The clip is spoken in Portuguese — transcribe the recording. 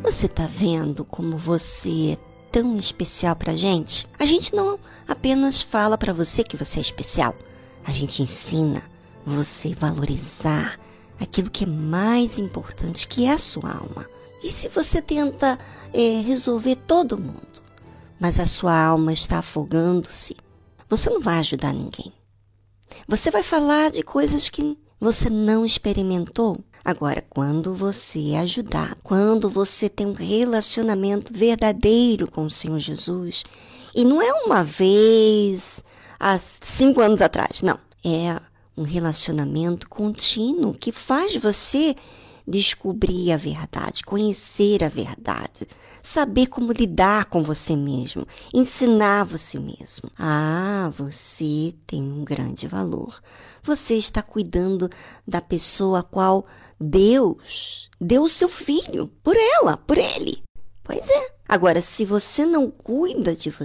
Você tá vendo como você é tão especial pra gente? A gente não apenas fala pra você que você é especial. A gente ensina você a valorizar aquilo que é mais importante, que é a sua alma. E se você tenta resolver todo mundo, mas a sua alma está afogando-se, você não vai ajudar ninguém. Você vai falar de coisas que você não experimentou. Agora, quando você ajudar, quando você tem um relacionamento verdadeiro com o Senhor Jesus, e não é uma vez, há 5 anos atrás, não. É um relacionamento contínuo que faz você descobrir a verdade, conhecer a verdade, saber como lidar com você mesmo, ensinar você mesmo. Ah, você tem um grande valor. Você está cuidando da pessoa a qual Deus deu o seu filho por ela, por ele. Pois é. Agora, se você não cuida de